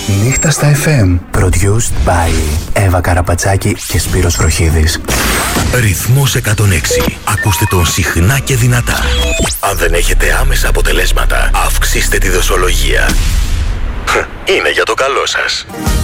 Νύχτα στα FM. Produced by Εύα Καραπατσάκη και Σπύρος Βροχίδης. Ρυθμός 106. Ακούστε τον συχνά και δυνατά. Αν δεν έχετε άμεσα αποτελέσματα, αυξήστε τη δοσολογία. Είναι για το καλό σας.